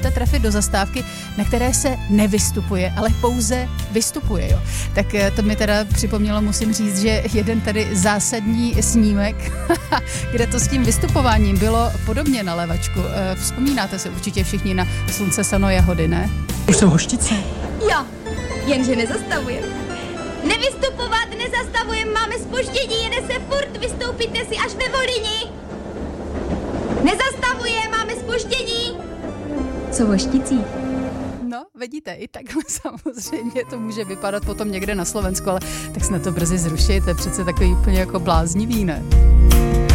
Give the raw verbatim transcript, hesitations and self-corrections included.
můžete trefit do zastávky, na které se nevystupuje, ale pouze vystupuje. Jo. Tak to mi teda připomnělo, musím říct, že jeden tady zásadní snímek, kde to s tím vystupováním bylo podobně na levačku. Vzpomínáte se určitě všichni na Slunce, sano, jahody, ne? Už jsou hoštice. Jo, jenže nezastavujem. Nevystupovat, nezastavujem, máme zpoždění, jede se furt, vystoupíte si až ve Volyni. Nezastavuje, máme zpoždění. Co hoštící? No, vidíte, i takhle samozřejmě to může vypadat potom někde na Slovensku, ale tak snad to brzy zrušit, to je přece takový úplně jako bláznivý, ne?